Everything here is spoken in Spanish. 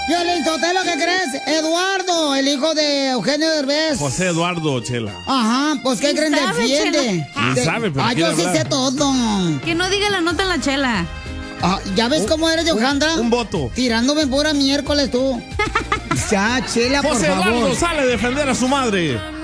Piolín Sotelo, ¿qué crees? Eduardo, el hijo de Eugenio Derbez. José Eduardo, Chela. Ajá, pues ¿qué creen? Defiende. ¿Quién sabe? Pero yo sí sé todo. Que no diga la nota en la Chela. ¿Ya ves cómo eres, Yojandra? Un voto. Tirándome pura miércoles tú. Ya, Chela, por José favor. Eduardo sale a defender a su madre.